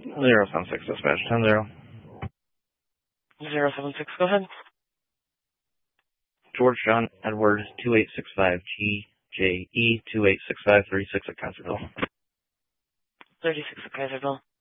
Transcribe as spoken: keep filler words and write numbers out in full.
Zero seven six dispatch ten zero. Zero seven six, go ahead. George John Edward two eight six five G J E two eight six five three six at Kaiserville. Thirty six at Kaiserville.